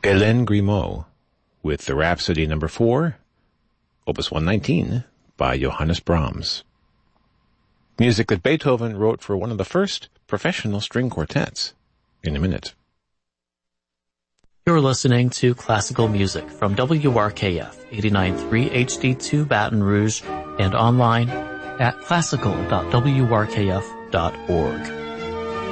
Hélène Grimaud with the Rhapsody No. 4, Opus 119 by Johannes Brahms. Music that Beethoven wrote for one of the first professional string quartets. In a minute. You're listening to classical music from WRKF 89.3 HD2 Baton Rouge and online at classical.wrkf.org.